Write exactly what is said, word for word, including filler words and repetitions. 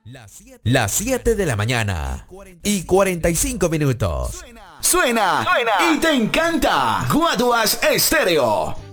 Las siete de la mañana y cuarenta y cinco minutos. Suena, suena y te encanta. Guaduas Estéreo.